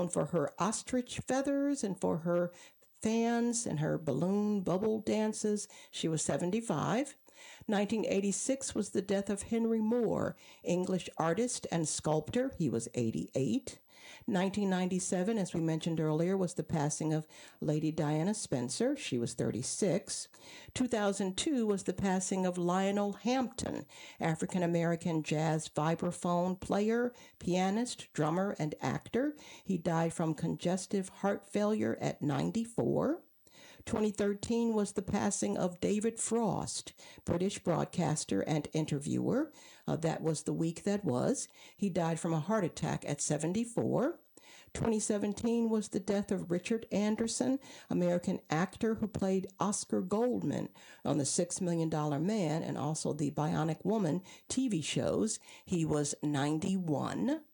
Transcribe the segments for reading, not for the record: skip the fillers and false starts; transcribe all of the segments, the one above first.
known for her ostrich feathers and for her fans and her balloon bubble dances. She was 75. 1986 was the death of Henry Moore, English artist and sculptor. He was 88. 1997, as we mentioned earlier, was the passing of Lady Diana Spencer. She was 36. 2002 was the passing of Lionel Hampton, African American jazz vibraphone player, pianist, drummer, and actor. He died from congestive heart failure at 94. 2013 was the passing of David Frost, British broadcaster and interviewer. That was the week that was. He died from a heart attack at 74. 2017 was the death of Richard Anderson, American actor who played Oscar Goldman on The $6 Million Man and also the Bionic Woman TV shows. He was 91.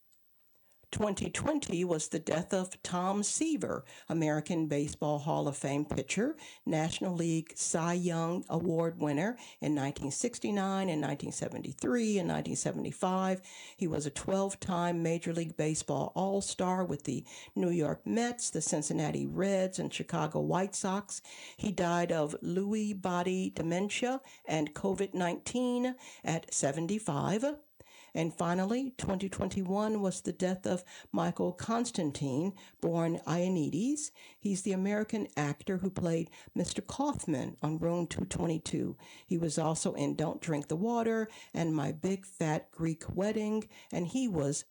2020 was the death of Tom Seaver, American Baseball Hall of Fame pitcher, National League Cy Young Award winner in 1969 and 1973 and 1975. He was a 12-time Major League Baseball All-Star with the New York Mets, the Cincinnati Reds, and Chicago White Sox. He died of Lewy body dementia and COVID-19 at 75. And finally, 2021 was the death of Michael Constantine, born Ioannidis. He's the American actor who played Mr. Kaufman on Room 222. He was also in Don't Drink the Water and My Big Fat Greek Wedding, and he was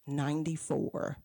94.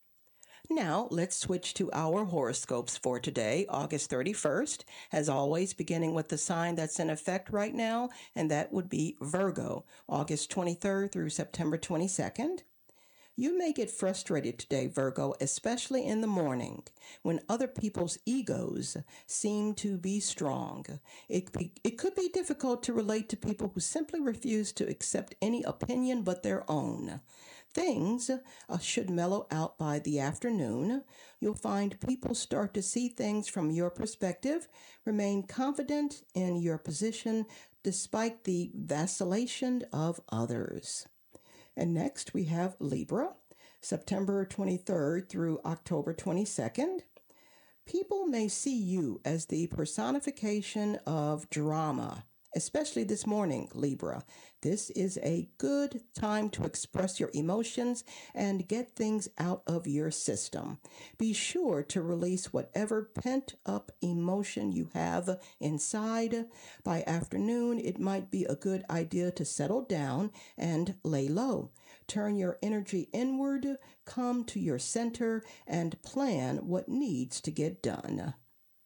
Now, let's switch to our horoscopes for today, August 31st, as always, beginning with the sign that's in effect right now, and that would be Virgo, August 23rd through September 22nd. You may get frustrated today, Virgo, especially in the morning when other people's egos seem to be strong. It could be difficult to relate to people who simply refuse to accept any opinion but their own. Things should mellow out by the afternoon. You'll find people start to see things from your perspective. Remain confident in your position despite the vacillation of others. And next we have Libra, September 23rd through October 22nd. People may see you as the personification of drama, especially this morning, Libra. This is a good time to express your emotions and get things out of your system. Be sure to release whatever pent-up emotion you have inside. By afternoon, it might be a good idea to settle down and lay low. Turn your energy inward, come to your center, and plan what needs to get done.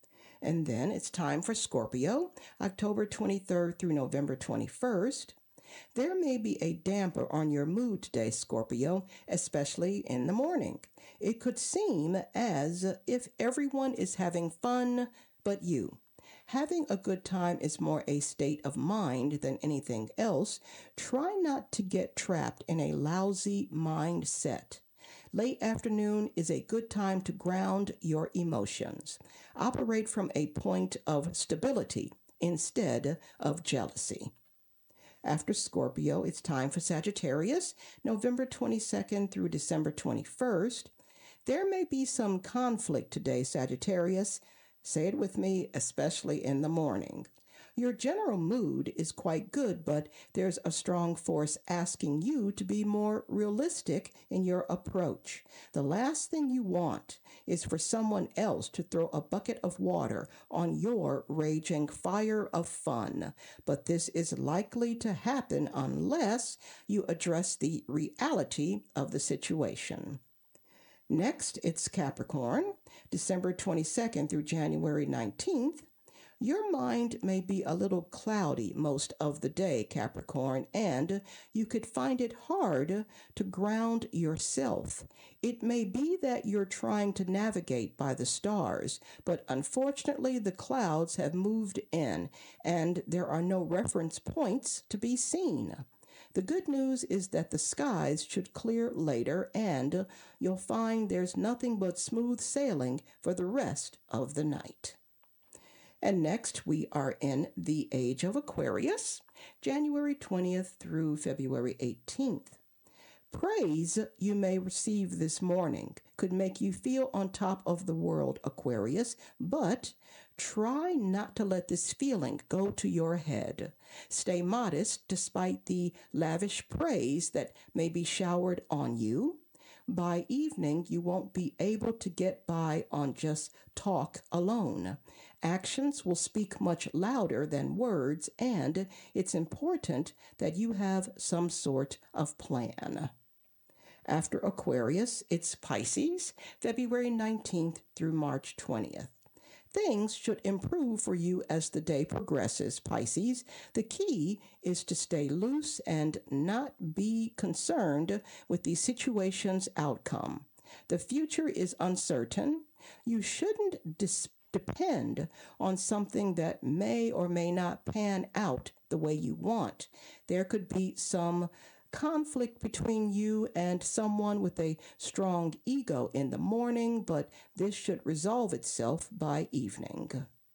And then it's time for Scorpio, October 23rd through November 21st. There may be a damper on your mood today, Scorpio, especially in the morning. It could seem as if everyone is having fun but you. Having a good time is more a state of mind than anything else. Try not to get trapped in a lousy mindset. Late afternoon is a good time to ground your emotions. Operate from a point of stability instead of jealousy. After Scorpio, it's time for Sagittarius, November 22nd through December 21st. There may be some conflict today, Sagittarius. Say it with me, especially in the morning. Your general mood is quite good, but there's a strong force asking you to be more realistic in your approach. The last thing you want is for someone else to throw a bucket of water on your raging fire of fun. But this is likely to happen unless you address the reality of the situation. Next, it's Capricorn, December 22nd through January 19th. Your mind may be a little cloudy most of the day, Capricorn, and you could find it hard to ground yourself. It may be that you're trying to navigate by the stars, but unfortunately the clouds have moved in and there are no reference points to be seen. The good news is that the skies should clear later and you'll find there's nothing but smooth sailing for the rest of the night. And next, we are in the age of Aquarius, January 20th through February 18th. Praise you may receive this morning, could make you feel on top of the world, Aquarius, but try not to let this feeling go to your head. Stay modest despite the lavish praise that may be showered on you. By evening, you won't be able to get by on just talk alone. Actions will speak much louder than words, and it's important that you have some sort of plan. After Aquarius, it's Pisces, February 19th through March 20th. Things should improve for you as the day progresses, Pisces. The key is to stay loose and not be concerned with the situation's outcome. The future is uncertain. You shouldn't depend on something that may or may not pan out the way you want. There could be some conflict between you and someone with a strong ego in the morning, but this should resolve itself by evening.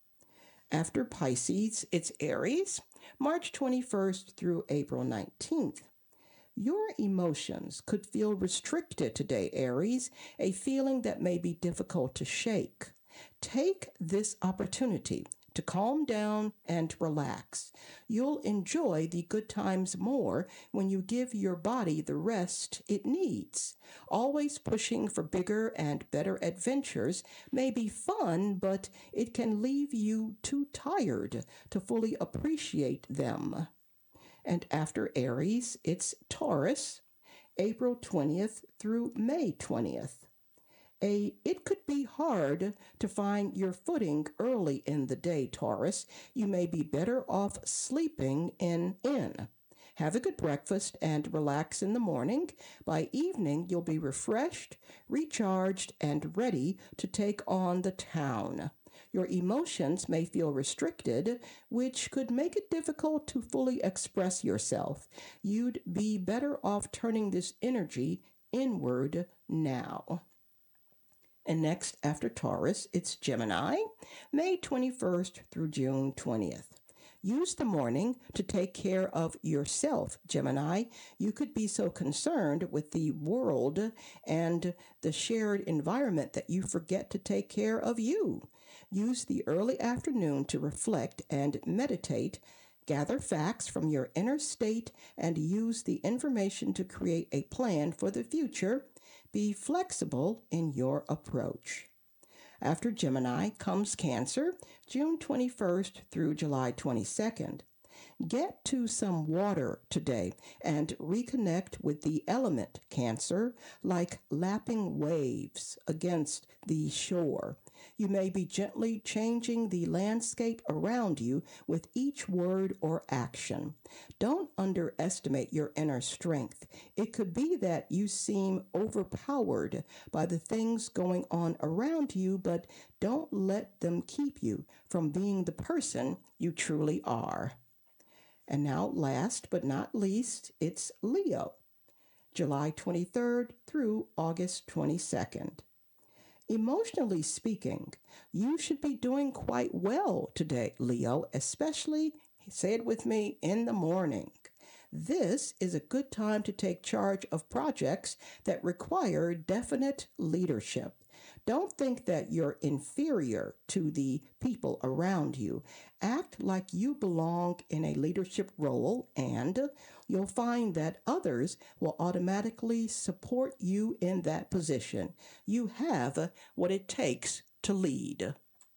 After Pisces, it's Aries, March 21st through April 19th. Your emotions could feel restricted today, Aries, a feeling that may be difficult to shake. Take this opportunity to calm down and relax. You'll enjoy the good times more when you give your body the rest it needs. Always pushing for bigger and better adventures may be fun, but it can leave you too tired to fully appreciate them. And after Aries, it's Taurus, April 20th through May 20th. It could be hard to find your footing early in the day, Taurus. You may be better off sleeping in. Have a good breakfast and relax in the morning. By evening, you'll be refreshed, recharged, and ready to take on the town. Your emotions may feel restricted, which could make it difficult to fully express yourself. You'd be better off turning this energy inward now. And next, after Taurus, it's Gemini, May 21st through June 20th. Use the morning to take care of yourself, Gemini. You could be so concerned with the world and the shared environment that you forget to take care of you. Use the early afternoon to reflect and meditate. Gather facts from your inner state and use the information to create a plan for the future. Be flexible in your approach. After Gemini comes Cancer, June 21st through July 22nd. Get to some water today and reconnect with the element, Cancer, like lapping waves against the shore. You may be gently changing the landscape around you with each word or action. Don't underestimate your inner strength. It could be that you seem overpowered by the things going on around you, but don't let them keep you from being the person you truly are. And now, last but not least, it's Leo, July 23rd through August 22nd. Emotionally speaking, you should be doing quite well today, Leo, especially, say it with me, in the morning. This is a good time to take charge of projects that require definite leadership. Don't think that you're inferior to the people around you. Act like you belong in a leadership role, and you'll find that others will automatically support you in that position. You have what it takes to lead.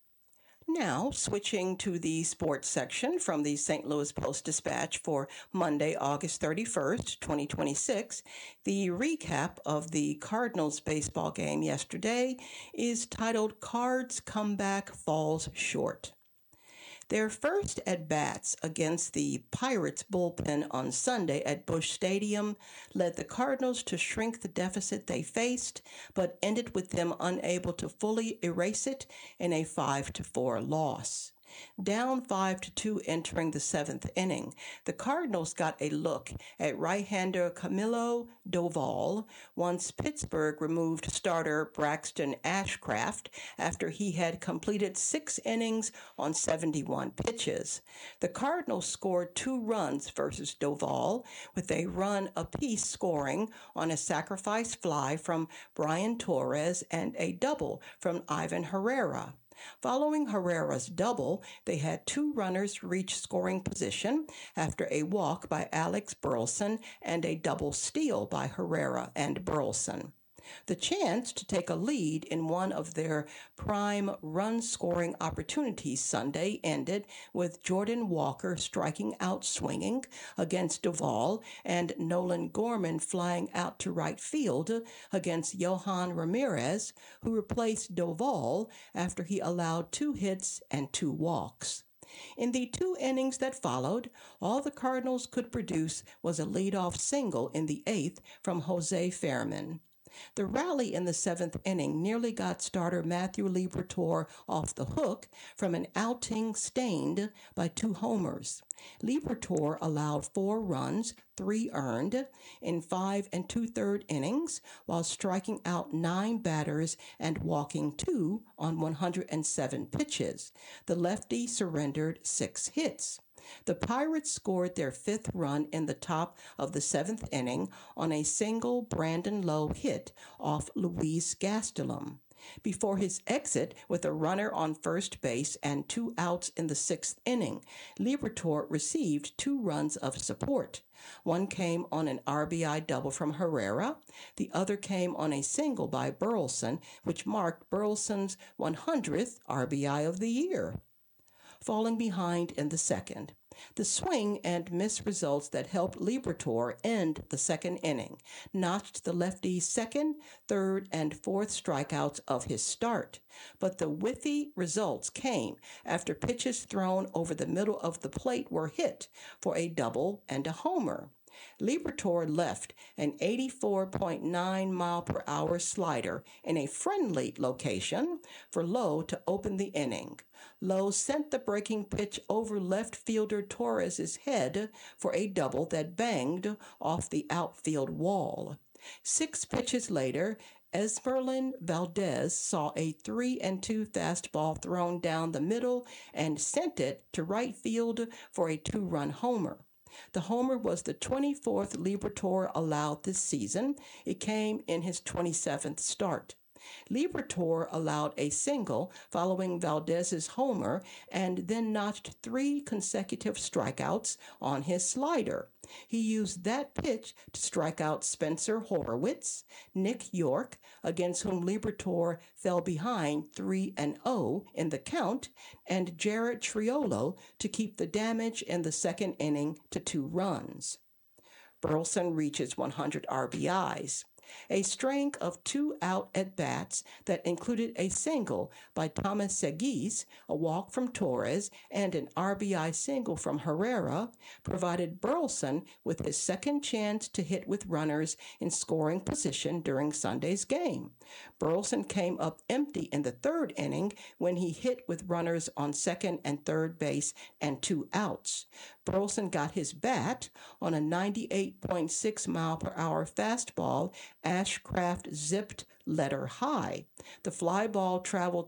Now, switching to the sports section from the St. Louis Post-Dispatch for Monday, August 31st, 2026, the recap of the Cardinals baseball game yesterday is titled Cards Comeback Falls Short. Their first at-bats against the Pirates bullpen on Sunday at Busch Stadium led the Cardinals to shrink the deficit they faced, but ended with them unable to fully erase it in a 5-4 loss. Down 5-2 entering the seventh inning, the Cardinals got a look at right-hander Camilo Doval once Pittsburgh removed starter Braxton Ashcraft after he had completed 6 innings on 71 pitches. The Cardinals scored 2 runs versus Doval, with a run apiece scoring on a sacrifice fly from Brian Torres and a double from Ivan Herrera. Following Herrera's double, they had 2 runners reach scoring position after a walk by Alex Burleson and a double steal by Herrera and Burleson. The chance to take a lead in one of their prime run-scoring opportunities Sunday ended with Jordan Walker striking out swinging against Doval and Nolan Gorman flying out to right field against Johan Ramirez, who replaced Doval after he allowed 2 hits and 2 walks. In the 2 innings that followed, all the Cardinals could produce was a leadoff single in the 8th from Jose Fairman. The rally in the 7th inning nearly got starter Matthew Liberatore off the hook from an outing stained by 2 homers. Liberatore allowed 4 runs, 3 earned, in 5 2/3 innings, while striking out 9 batters and walking 2 on 107 pitches. The lefty surrendered 6 hits. The Pirates scored their 5th run in the top of the 7th inning on a single Brandon Lowe hit off Luis Gastelum. Before his exit with a runner on first base and 2 outs in the 6th inning, Liberatore received 2 runs of support. One came on an RBI double from Herrera. The other came on a single by Burleson, which marked Burleson's 100th RBI of the year. Falling behind in the 2nd. The swing and miss results that helped Liberatore end the 2nd inning notched the lefty's 2nd, 3rd, and 4th strikeouts of his start. But the whiffy results came after pitches thrown over the middle of the plate were hit for a double and a homer. Liberatore left an 84.9-mile-per-hour slider in a friendly location for Lowe to open the inning. Lowe sent the breaking pitch over left fielder Torres' head for a double that banged off the outfield wall. 6 pitches later, Esmeralyn Valdez saw a 3-2 fastball thrown down the middle and sent it to right field for a 2-run homer. The homer was the 24th Liberatore allowed this season. It came in his 27th start. Liberatore allowed a single following Valdez's homer and then notched 3 consecutive strikeouts on his slider. He used that pitch to strike out Spencer Horwitz, Nick York, against whom Liberatore fell behind 3-0 in the count, and Jared Triolo to keep the damage in the 2nd inning to 2 runs. Burleson reaches 100 RBIs. A string of 2 out at-bats that included a single by Thomas Seguis, a walk from Torres, and an RBI single from Herrera provided Burleson with his 2nd chance to hit with runners in scoring position during Sunday's game. Burleson came up empty in the 3rd inning when he hit with runners on 2nd and 3rd base and 2 outs. Burleson got his bat on a 98.6-mile-per-hour fastball Ashcraft zipped letter high. The fly ball traveled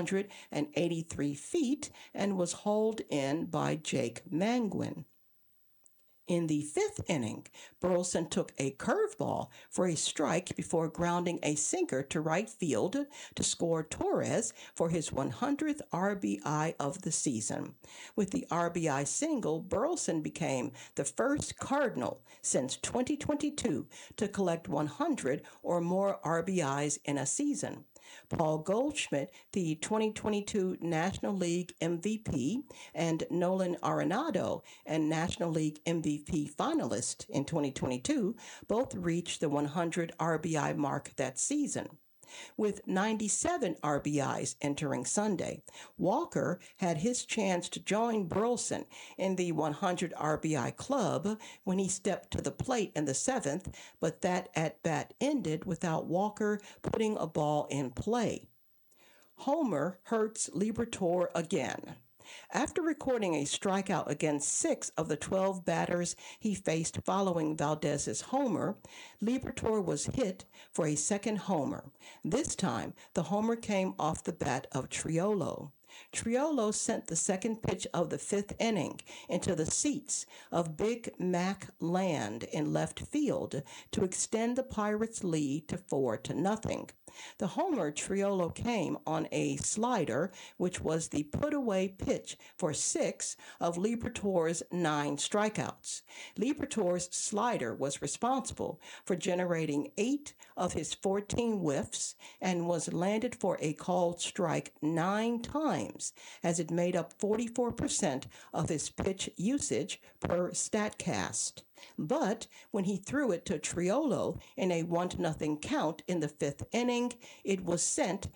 383 feet and was hauled in by Jake Manguin. In the 5th inning, Burleson took a curveball for a strike before grounding a sinker to right field to score Torres for his 100th RBI of the season. With the RBI single, Burleson became the first Cardinal since 2022 to collect 100 or more RBIs in a season. Paul Goldschmidt, the 2022 National League MVP, and Nolan Arenado, a National League MVP finalist in 2022, both reached the 100 RBI mark that season. With 97 RBIs entering Sunday, Walker had his chance to join Burleson in the 100 RBI club when he stepped to the plate in the 7th, but that at-bat ended without Walker putting a ball in play. Homer hurts Liberatore again. After recording a strikeout against 6 of the 12 batters he faced following Valdez's homer, Liberatore was hit for a second homer. This time, the homer came off the bat of Triolo. Triolo sent the second pitch of the fifth inning into the seats of Big Mac Land in left field to extend the Pirates' lead to 4-0. The homer Triolo came on a slider, which was the put-away pitch for 6 of Liberatore's 9 strikeouts. Liberatore's slider was responsible for generating 8 of his 14 whiffs and was landed for a called strike 9 times, as it made up 44% of his pitch usage per StatCast. But when he threw it to Triolo in a 1-0 count in the fifth inning, it was sent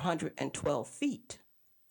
412 feet.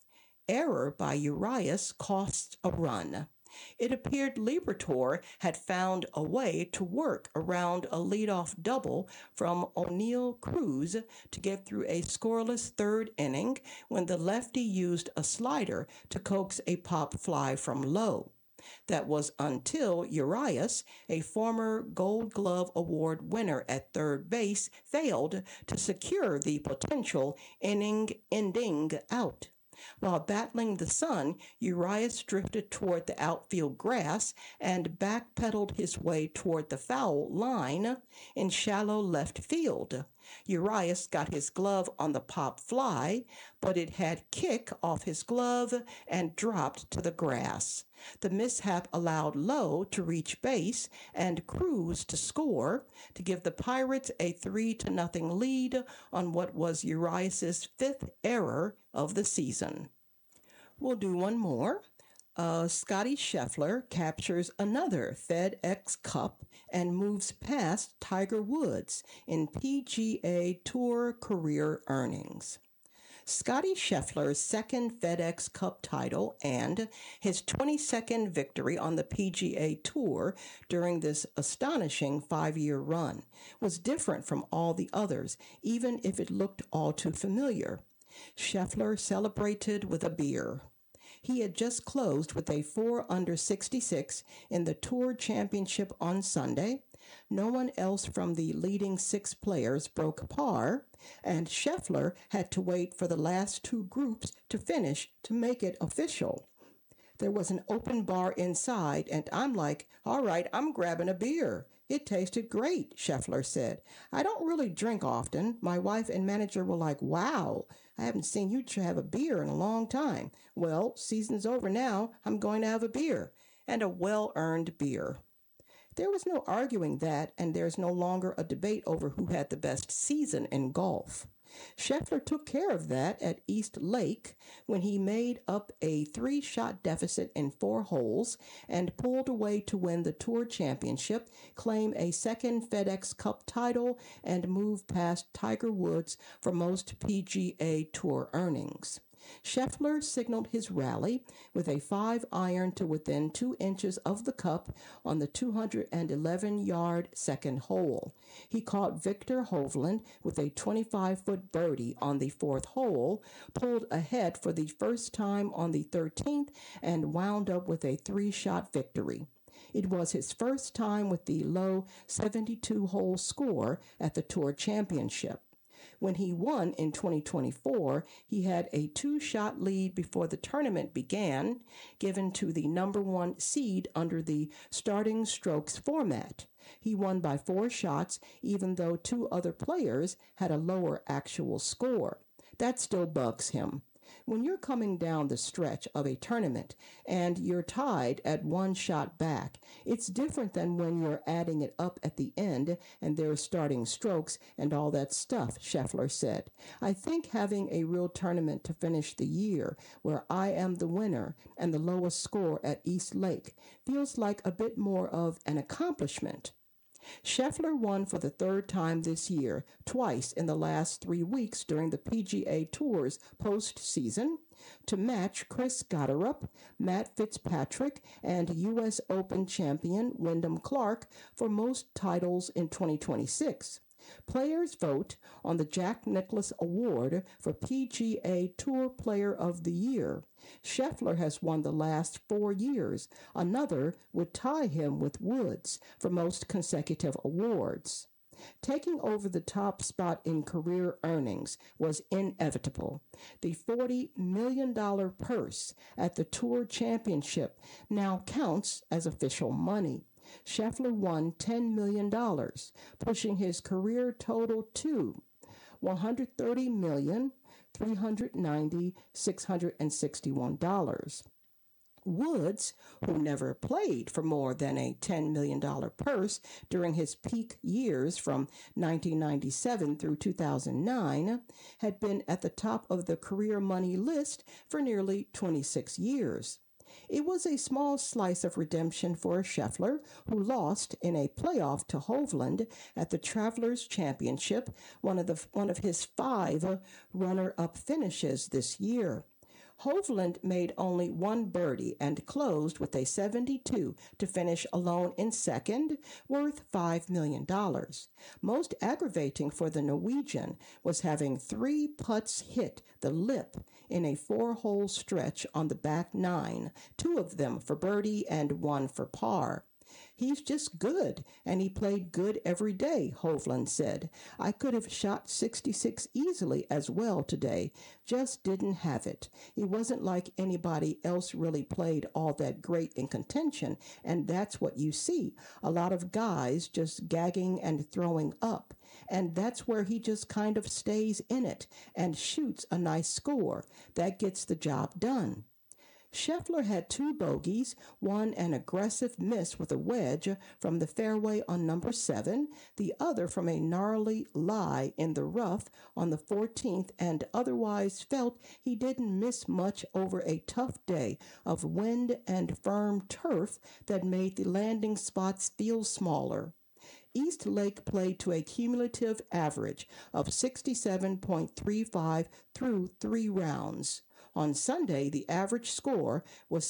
Error by Urias cost a run. It appeared Liberatore had found a way to work around a leadoff double from O'Neill Cruz to get through a scoreless third inning when the lefty used a slider to coax a pop fly from low. That was until Urias, a former Gold Glove Award winner at third base, failed to secure the potential inning-ending out. While battling the sun, Urias drifted toward the outfield grass and backpedaled his way toward the foul line in shallow left field. Urias got his glove on the pop fly, but it had kick off his glove and dropped to the grass. The mishap allowed Lowe to reach base and Cruz to score to give the Pirates a 3-0 lead on what was Urias's fifth error of the season. We'll do one more. Scotty Scheffler captures another FedEx Cup and moves past Tiger Woods in PGA Tour career earnings. Scotty Scheffler's second FedEx Cup title and his 22nd victory on the PGA Tour during this astonishing 5-year run was different from all the others, even if it looked all too familiar. Scheffler celebrated with a beer. He had just closed with a 4 under 66 in the Tour Championship on Sunday. No one else from the leading 6 players broke par, and Scheffler had to wait for the last 2 groups to finish to make it official. There was an open bar inside, and I'm like, all right, I'm grabbing a beer. It tasted great, Scheffler said. I don't really drink often. My wife and manager were like, wow, I haven't seen you have a beer in a long time. Well, season's over now. I'm going to have a beer, and a well-earned beer. There was no arguing that, and there's no longer a debate over who had the best season in golf. Scheffler took care of that at East Lake when he made up a 3-shot deficit in 4 holes and pulled away to win the Tour Championship, claim a second FedEx Cup title, and move past Tiger Woods for most PGA Tour earnings. Scheffler signaled his rally with a 5-iron to within 2 inches of the cup on the 211-yard second hole. He caught Victor Hovland with a 25-foot birdie on the 4th hole, pulled ahead for the first time on the 13th, and wound up with a 3-shot victory. It was his first time with the low 72-hole score at the Tour Championship. When he won in 2024, he had a 2-shot lead before the tournament began, given to the number 1 seed under the starting strokes format. He won by 4 shots, even though 2 other players had a lower actual score. That still bugs him. When you're coming down the stretch of a tournament and you're tied at 1 shot back, it's different than when you're adding it up at the end and there's starting strokes and all that stuff, Scheffler said. I think having a real tournament to finish the year where I am the winner and the lowest score at East Lake feels like a bit more of an accomplishment. Scheffler won for the 3rd time this year, twice in the last 3 weeks during the PGA Tour's postseason, to match Chris Gotterup, Matt Fitzpatrick, and U.S. Open champion Wyndham Clark for most titles in 2026. Players vote on the Jack Nicklaus Award for PGA Tour Player of the Year. Scheffler has won the last 4 years. Another would tie him with Woods for most consecutive awards. Taking over the top spot in career earnings was inevitable. The $40 million purse at the Tour Championship now counts as official money. Scheffler won $10 million, pushing his career total to $130,390,661. Woods, who never played for more than a $10 million purse during his peak years from 1997 through 2009, had been at the top of the career money list for nearly 26 years. It was a small slice of redemption for Scheffler, who lost in a playoff to Hovland at the Travelers Championship, one of his 5 runner-up finishes this year. Hovland made only one birdie and closed with a 72 to finish alone in second, worth $5 million. Most aggravating for the Norwegian was having 3 putts hit the lip in a 4-hole stretch on the back 9, 2 of them for birdie and 1 for par. He's just good, and he played good every day, Hovland said. I could have shot 66 easily as well today, just didn't have it. It wasn't like anybody else really played all that great in contention, and that's what you see. A lot of guys just gagging and throwing up. And that's where he just kind of stays in it and shoots a nice score. That gets the job done. Scheffler had 2 bogeys, one an aggressive miss with a wedge from the fairway on number 7, the other from a gnarly lie in the rough on the 14th, and otherwise felt he didn't miss much over a tough day of wind and firm turf that made the landing spots feel smaller. East Lake played to a cumulative average of 67.35 through 3 rounds. On Sunday, the average score was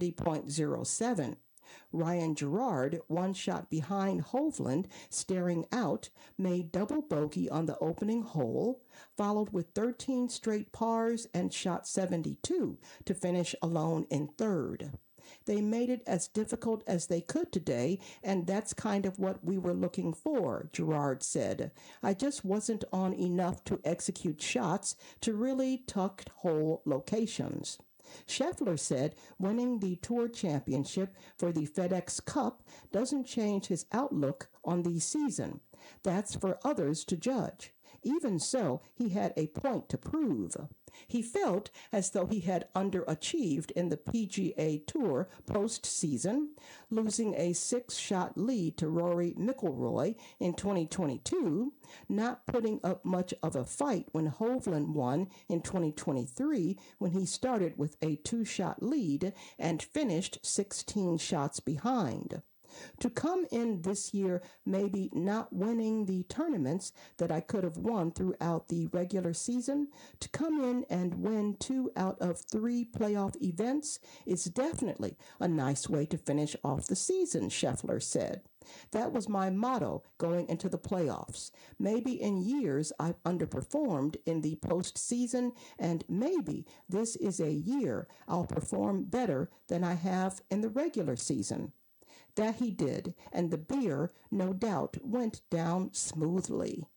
70.07. Ryan Gerard, 1 shot behind Hovland, staring out, made double bogey on the opening hole, followed with 13 straight pars and shot 72 to finish alone in third. They made it as difficult as they could today, and that's kind of what we were looking for, Gerard said. I just wasn't on enough to execute shots to really tucked hole locations. Scheffler said winning the Tour Championship for the FedEx Cup doesn't change his outlook on the season. That's for others to judge. Even so, he had a point to prove. He felt as though he had underachieved in the PGA Tour postseason, losing a 6-shot lead to Rory McIlroy in 2022, not putting up much of a fight when Hovland won in 2023 when he started with a 2-shot lead and finished 16 shots behind. To come in this year maybe not winning the tournaments that I could have won throughout the regular season, to come in and win 2 out of 3 playoff events is definitely a nice way to finish off the season, Scheffler said. That was my motto going into the playoffs. Maybe in years I've underperformed in the postseason, and maybe this is a year I'll perform better than I have in the regular season. That he did, and the beer, no doubt, went down smoothly.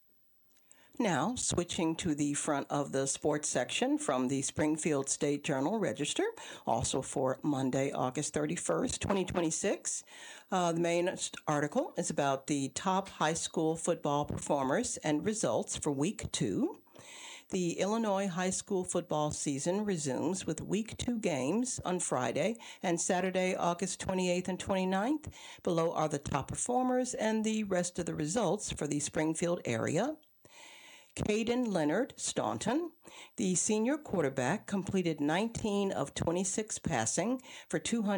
Now, switching to the front of the sports section from the Springfield State Journal-Register, also for Monday, August 31st, 2026. The main article is about the top high school football performers and results for Week 2. The Illinois high school football season resumes with Week 2 games on Friday and Saturday, August 28th and 29th. Below are the top performers and the rest of the results for the Springfield area. Caden Leonard Staunton, the senior quarterback, completed 19 of 26 passing for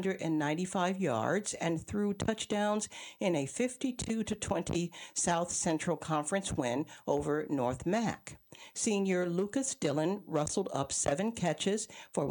295 yards and threw touchdowns in a 52-20 South Central Conference win over North Mac. Senior Lucas Dillon rustled up 7 catches for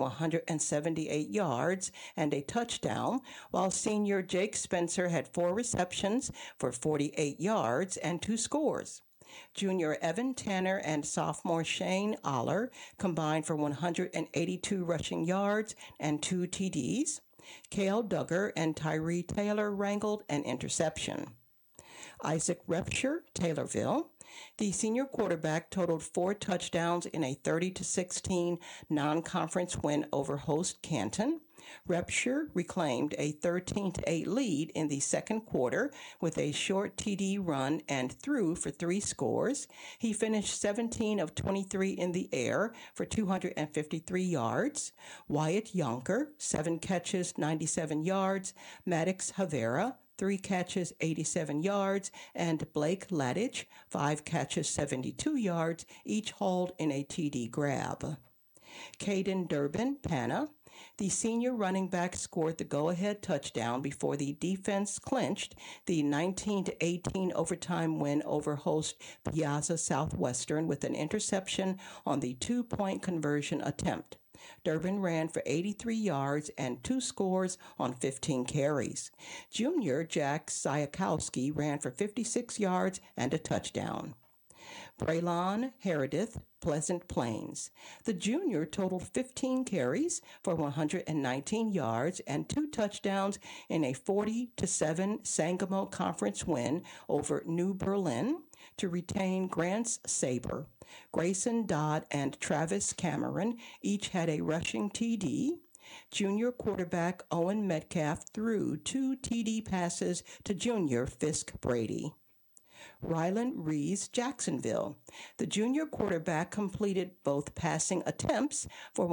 178 yards and a touchdown, while senior Jake Spencer had 4 receptions for 48 yards and 2 scores. Junior Evan Tanner and sophomore Shane Aller combined for 182 rushing yards and 2 TDs. Cale Duggar and Tyree Taylor wrangled an interception. Isaac Repsher, Taylorville. The senior quarterback totaled 4 touchdowns in a 30-16 non-conference win over host Canton. Repsher reclaimed a 13-8 lead in the second quarter with a short TD run and threw for 3 scores. He finished 17 of 23 in the air for 253 yards. Wyatt Yonker, 7 catches, 97 yards. Maddox Havera, 3 catches, 87 yards, and Blake Ladich, 5 catches, 72 yards, each hauled in a TD grab. Caden Durbin Panna, the senior running back, scored the go-ahead touchdown before the defense clinched the 19-18 overtime win over host Piazza Southwestern with an interception on the 2-point conversion attempt. Durbin ran for 83 yards and 2 scores on 15 carries. Junior Jack Sayakowski ran for 56 yards and a touchdown. Braylon Heredith, Pleasant Plains. The junior totaled 15 carries for 119 yards and 2 touchdowns in a 40-7 Sangamo Conference win over New Berlin to retain Grants Saber. Grayson Dodd and Travis Cameron each had a rushing TD. Junior quarterback Owen Metcalf threw 2 TD passes to junior Fisk Brady. Rylan Rees, Jacksonville. The junior quarterback completed both passing attempts for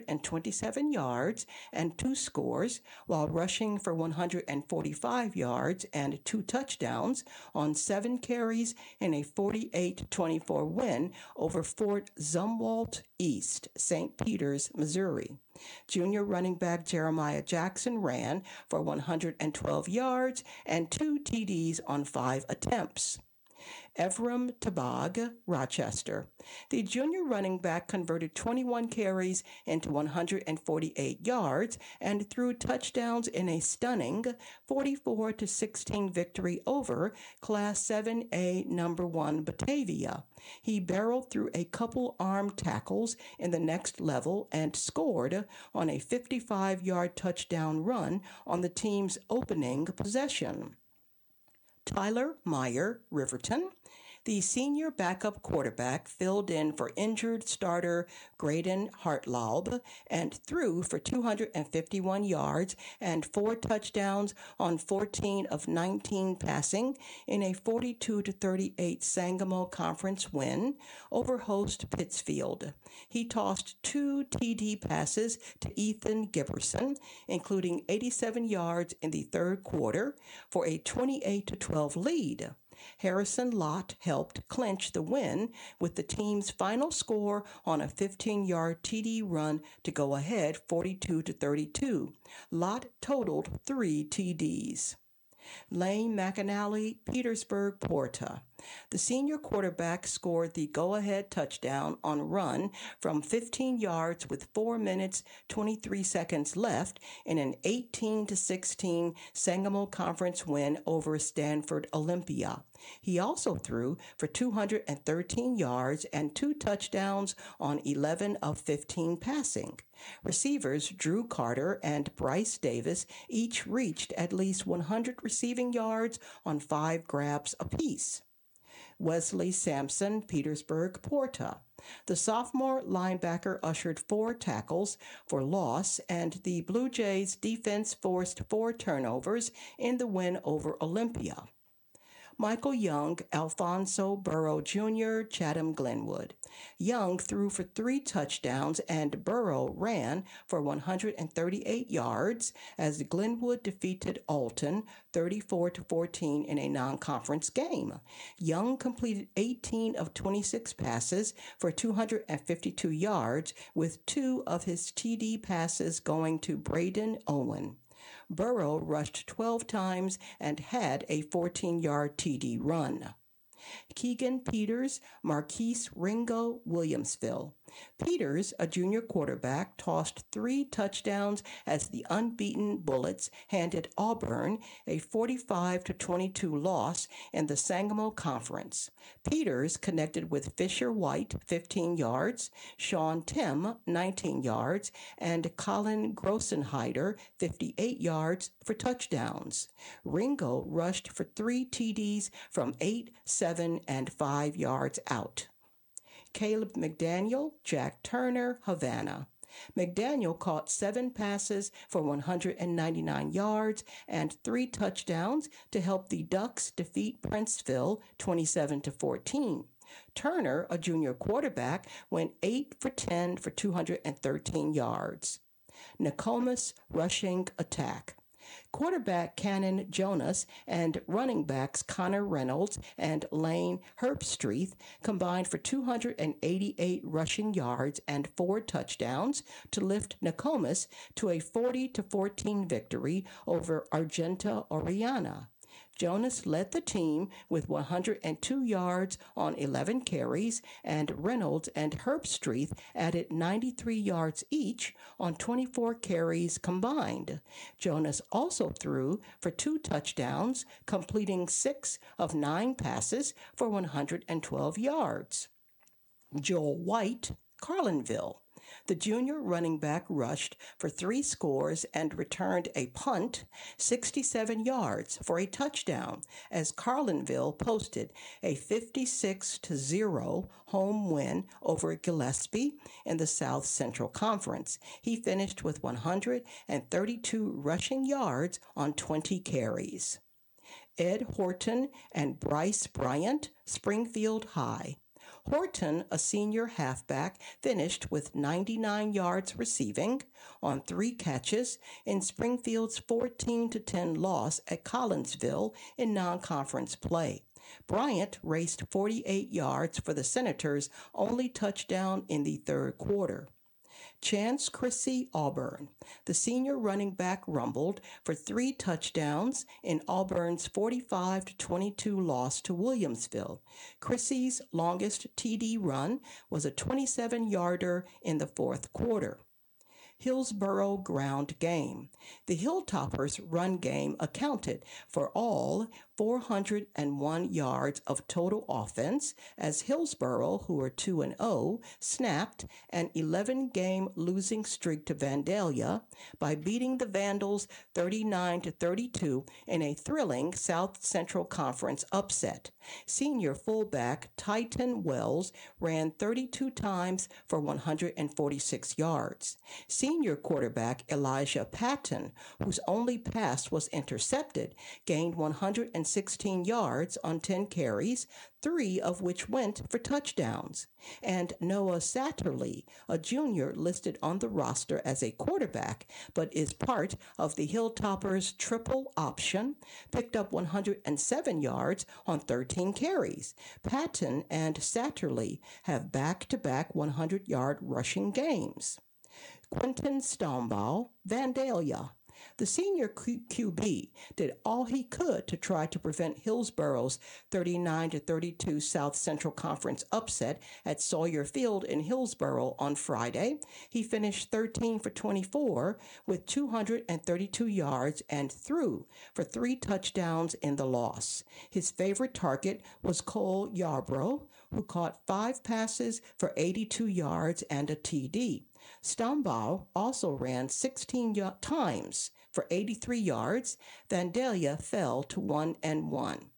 127 yards and 2 scores, while rushing for 145 yards and 2 touchdowns on 7 carries in a 48-24 win over Fort Zumwalt East, St. Peters, Missouri. Junior running back Jeremiah Jackson ran for 112 yards and 2 TDs on 5 attempts. Evram Tabag, Rochester. The junior running back converted 21 carries into 148 yards and threw touchdowns in a stunning 44-16 victory over Class 7A number 1 Batavia. He barreled through a couple arm tackles in the next level and scored on a 55-yard touchdown run on the team's opening possession. Tyler Meyer, Riverton. The senior backup quarterback filled in for injured starter Graydon Hartlaub and threw for 251 yards and 4 touchdowns on 14 of 19 passing in a 42-38 Sangamo Conference win over host Pittsfield. He tossed 2 TD passes to Ethan Giberson, including 87 yards in the third quarter for a 28-12 lead. Harrison Lott helped clinch the win with the team's final score on a 15-yard TD run to go ahead 42-32. Lott totaled 3 TDs. Lane McAnally, Petersburg Porta. The senior quarterback scored the go-ahead touchdown on a run from 15 yards with 4 minutes 23 seconds left in an 18-16 Sangamo Conference win over Stanford Olympia. He also threw for 213 yards and 2 touchdowns on 11 of 15 passing. Receivers Drew Carter and Bryce Davis each reached at least 100 receiving yards on 5 grabs apiece. Wesley Sampson, Petersburg Porta. The sophomore linebacker ushered 4 tackles for loss, and the Blue Jays defense forced 4 turnovers in the win over Olympia. Michael Young, Alfonso Burrow Jr., Chatham Glenwood. Young threw for 3 touchdowns and Burrow ran for 138 yards as Glenwood defeated Alton 34-14 in a non-conference game. Young completed 18 of 26 passes for 252 yards, with 2 of his TD passes going to Braden Owen. Burrow rushed 12 times and had a 14-yard TD run. Keegan Peters, Marquise Ringo, Williamsville. Peters, a junior quarterback, tossed 3 touchdowns as the unbeaten Bullets handed Auburn a 45-22 loss in the Sangamo Conference. Peters connected with Fisher White, 15 yards, Sean Tim, 19 yards, and Colin Grossenheider, 58 yards for touchdowns. Ringo rushed for 3 TDs from 8, 7, and 5 yards out. Caleb McDaniel, Jack Turner, Havana. McDaniel caught 7 passes for 199 yards and 3 touchdowns to help the Ducks defeat Princeville 27-14. Turner, a junior quarterback, went 8 for 10 for 213 yards. Nokomis rushing attack. Quarterback Cannon Jonas and running backs Connor Reynolds and Lane Herbstreit combined for 288 rushing yards and 4 touchdowns to lift Nokomis to a 40-14 victory over Argenta Oriana. Jonas led the team with 102 yards on 11 carries, and Reynolds and Herbstreit added 93 yards each on 24 carries combined. Jonas also threw for 2 touchdowns, completing 6 of 9 passes for 112 yards. Joel White, Carlinville. The junior running back rushed for 3 scores and returned a punt 67 yards for a touchdown as Carlinville posted a 56-0 home win over Gillespie in the South Central Conference. He finished with 132 rushing yards on 20 carries. Ed Horton and Bryce Bryant, Springfield High. Horton, a senior halfback, finished with 99 yards receiving on 3 catches in Springfield's 14-10 loss at Collinsville in non-conference play. Bryant raced 48 yards for the Senators' only touchdown in the third quarter. Chance Chrissy, Auburn. The senior running back rumbled for 3 touchdowns in Auburn's 45-22 loss to Williamsville. Chrissy's longest TD run was a 27-yarder in the fourth quarter. Hillsboro ground game. The Hilltoppers' run game accounted for all 401 yards of total offense as Hillsboro, who are 2-0, snapped an 11-game losing streak to Vandalia by beating the Vandals 39-32 in a thrilling South Central Conference upset. Senior fullback Titan Wells ran 32 times for 146 yards. Senior quarterback Elijah Patton, whose only pass was intercepted, gained 116 yards on 10 carries, 3 of which went for touchdowns. And Noah Satterley, a junior listed on the roster as a quarterback, but is part of the Hilltoppers' triple option, picked up 107 yards on 13 carries. Patton and Satterley have back-to-back 100-yard rushing games. Quentin Stombaugh, Vandalia. The senior QB did all he could to try to prevent Hillsboro's 39-32 South Central Conference upset at Sawyer Field in Hillsboro on Friday. He finished 13 for 24 with 232 yards and threw for 3 touchdowns in the loss. His favorite target was Cole Yarbrough, who caught 5 passes for 82 yards and a TD. Stombaugh also ran 16 times for 83 yards. Vandalia fell to 1-1.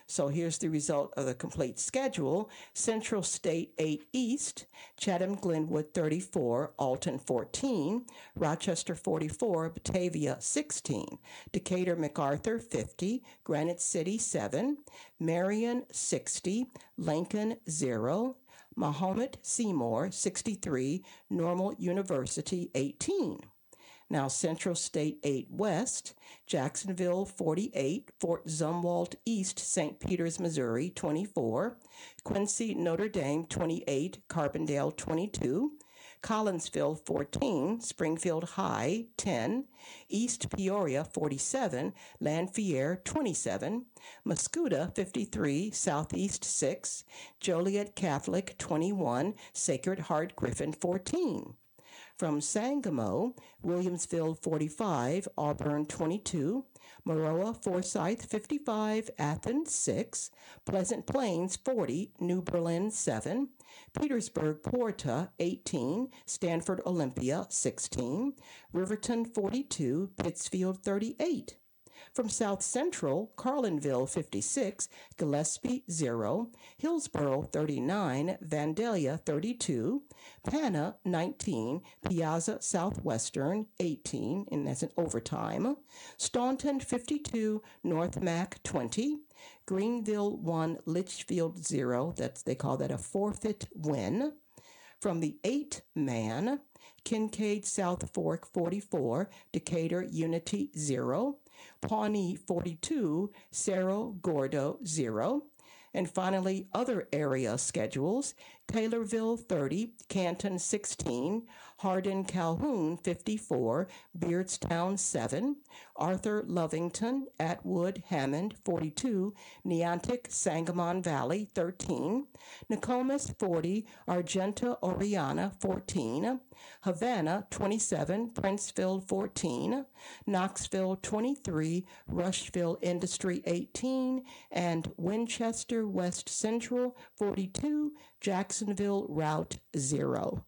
So here's the result of the complete schedule. Central State 8 East, Chatham Glenwood 34, Alton 14, Rochester 44, Batavia 16, Decatur MacArthur 50, Granite City 7, Marion 60, Lincoln 0, Mahomet Seymour 63, Normal University 18. Now, Central State 8 West, Jacksonville 48, Fort Zumwalt East, St. Peters, Missouri 24, Quincy Notre Dame 28, Carbondale 22, Collinsville 14, Springfield High 10, East Peoria 47, Lanphier 27, Mascoutah 53, Southeast 6, Joliet Catholic 21, Sacred Heart Griffin 14. From Sangamo, Williamsville 45, Auburn 22, Maroa Forsyth 55, Athens 6, Pleasant Plains 40, New Berlin 7, Petersburg Porta 18, Stanford Olympia 16, Riverton 42, Pittsfield 38. From South Central, Carlinville 56, Gillespie 0, Hillsboro 39, Vandalia 32, Panna 19, Piazza Southwestern 18, and that's an overtime, Staunton 52, North Mac 20, Greenville 1, Litchfield 0, they call that a forfeit win. From the 8-man, Kincaid South Fork 44, Decatur Unity 0, Pawnee 42, Cerro Gordo 0. And finally, other area schedules, Taylorville 30, Canton 16, Hardin Calhoun 54, Beardstown 7, Arthur Lovington, Atwood Hammond 42, Neontic Sangamon Valley 13, Nokomis 40, Argenta Oriana 14, Havana 27, Princeville 14, Knoxville 23, Rushville Industry 18, and Winchester West Central 42, Jacksonville Route 0.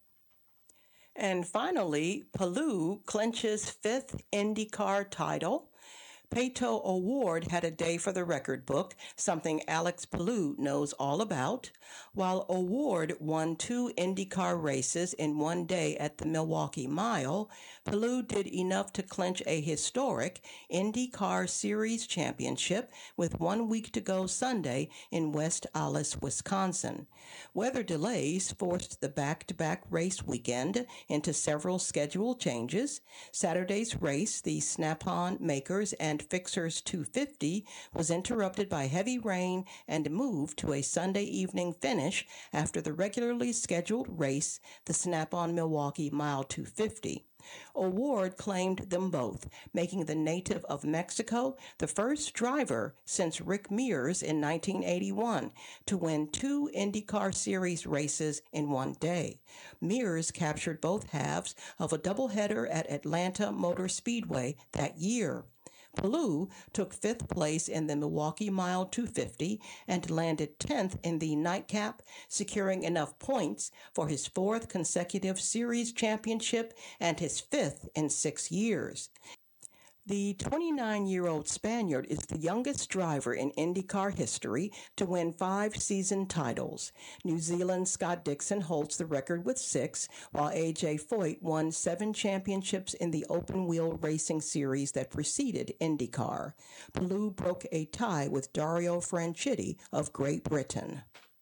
And finally, Palou clinches 5th IndyCar title. Pato O'Ward had a day for the record book, something Alex Palou knows all about. While O'Ward won 2 IndyCar races in one day at the Milwaukee Mile, Palou did enough to clinch a historic IndyCar Series championship with 1 week to go Sunday in West Allis, Wisconsin. Weather delays forced the back-to-back race weekend into several schedule changes. Saturday's race, the Snap-on Makers and Fixers 250, was interrupted by heavy rain and moved to a Sunday evening finish after the regularly scheduled race, the Snap-on Milwaukee Mile 250. O'Ward claimed them both, making the native of Mexico the first driver since Rick Mears in 1981 to win 2 IndyCar Series races in one day. Mears captured both halves of a doubleheader at Atlanta Motor Speedway that year. Palou took 5th place in the Milwaukee Mile 250 and landed 10th in the nightcap, securing enough points for his 4th consecutive series championship and his 5th in 6 years. The 29-year-old Spaniard is the youngest driver in IndyCar history to win 5 season titles. New Zealand's Scott Dixon holds the record with 6, while A.J. Foyt won 7 championships in the open-wheel racing series that preceded IndyCar. Palou broke a tie with Dario Franchitti of Great Britain.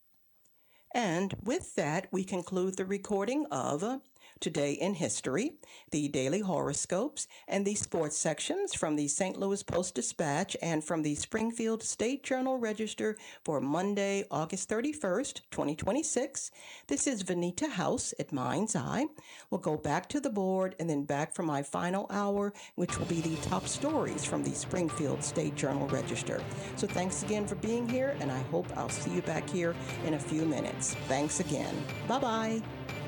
And with that, we conclude the recording of Today in History, the daily horoscopes, and the sports sections from the St. Louis Post-Dispatch and from the Springfield State Journal-Register for Monday, August 31st, 2026. This is Vanita House at Mind's Eye. We'll go back to the board and then back for my final hour, which will be the top stories from the Springfield State Journal-Register. So thanks again for being here, and I hope I'll see you back here in a few minutes. Thanks again. Bye-bye.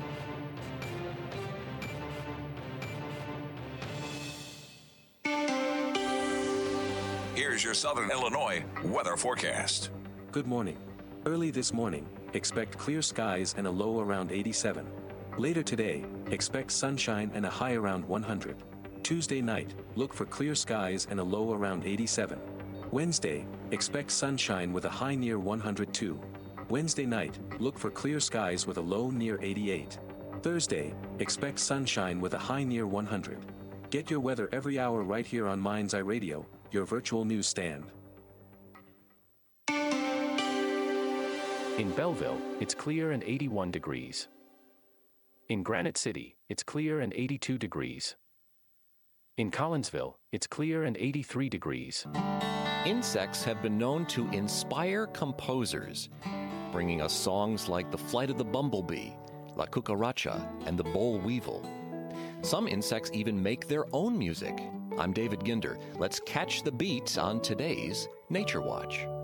Here's your Southern Illinois weather forecast. Good morning. Early this morning, expect clear skies and a low around 87. Later today, expect sunshine and a high around 100. Tuesday night, look for clear skies and a low around 87. Wednesday, expect sunshine with a high near 102. Wednesday night, look for clear skies with a low near 88. Thursday, expect sunshine with a high near 100. Get your weather every hour right here on Mind's Eye Radio, your virtual newsstand. In Belleville, it's clear and 81 degrees. In Granite City, it's clear and 82 degrees. In Collinsville, it's clear and 83 degrees. Insects have been known to inspire composers, bringing us songs like The Flight of the Bumblebee, La Cucaracha, and The Boll Weevil. Some insects even make their own music. I'm David Ginder. Let's catch the beat on today's Nature Watch.